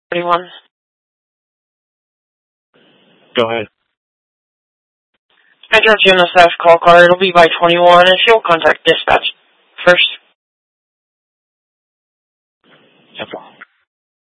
21. Go ahead. I dropped you in the staff call card. It'll be by 21, and she'll contact dispatch first. Yep.